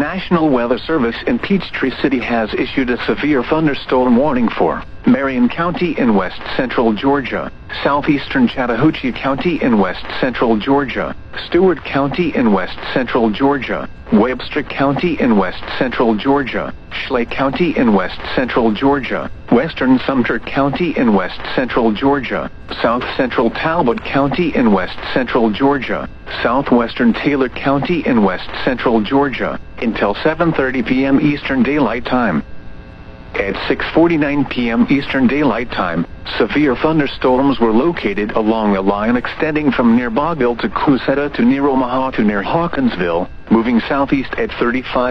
National Weather Service in Peachtree City has issued a severe thunderstorm warning for Marion County in west central Georgia, southeastern Chattahoochee County in west central Georgia, Stewart County in west central Georgia, Webster County in west central Georgia, Schley County in west central Georgia, western Sumter County in west central Georgia, south central Talbot County in west central Georgia, southwestern Taylor County in west central Georgia, until 7:30 p.m. Eastern Daylight Time. At 6:49 p.m. Eastern Daylight Time, severe thunderstorms were located along a line extending from near Bogville to Cusetta to near Omaha to near Hawkinsville, moving southeast at 35